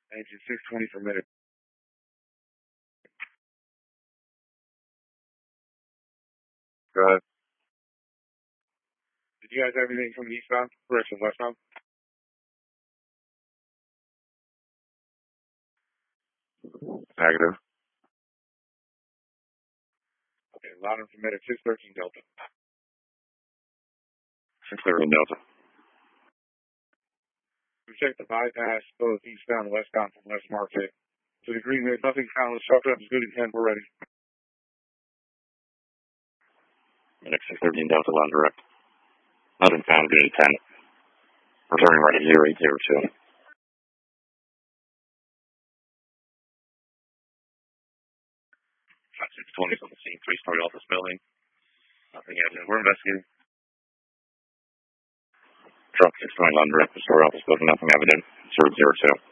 Engine 620 per minute. Go ahead. Did you guys have anything from the eastbound? Correction, westbound? Negative. Okay, louder permitted 613 Delta. 613 Delta. We checked the bypass, both eastbound and westbound from West Market. To the green, there's nothing found. Let's chalk it up as good as 10. We're ready. Minute 613 Delta, line direct. Nothing found, good as 10. Returning right at 0802. 620 on the scene, 3-story office building. Nothing evident. We're investigating. Truck 620 line direct, 3-story office building, nothing evident. 002.